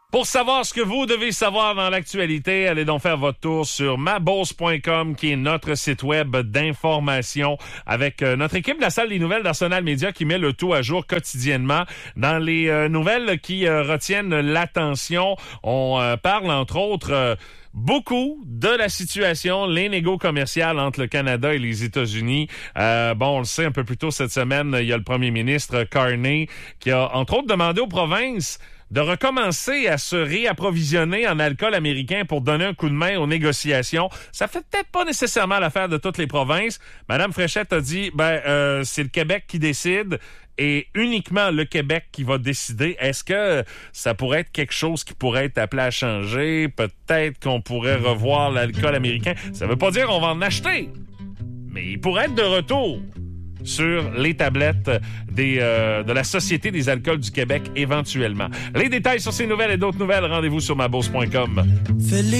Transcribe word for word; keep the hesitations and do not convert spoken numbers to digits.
Pour savoir ce que vous devez savoir dans l'actualité, allez donc faire votre tour sur ma bourse point com, qui est notre site web d'information, avec euh, notre équipe de la salle des nouvelles d'Arsenal Média qui met le tout à jour quotidiennement. Dans les euh, nouvelles qui euh, retiennent l'attention, on euh, parle entre autres euh, beaucoup de la situation, les négos commerciales entre le Canada et les États-Unis. Euh, bon, on le sait, un peu plus tôt cette semaine, il y a le premier ministre Carney qui a entre autres demandé aux provinces de recommencer à se réapprovisionner en alcool américain pour donner un coup de main aux négociations. Ça fait peut-être pas nécessairement l'affaire de toutes les provinces. Madame Fréchette a dit, ben, euh, c'est le Québec qui décide et uniquement le Québec qui va décider. Est-ce que ça pourrait être quelque chose qui pourrait être appelé à changer? Peut-être qu'on pourrait revoir l'alcool américain. Ça veut pas dire qu'on va en acheter, mais il pourrait être de retour sur les tablettes des, euh, de la Société des alcools du Québec éventuellement. Les détails sur ces nouvelles et d'autres nouvelles, rendez-vous sur ma bourse point com.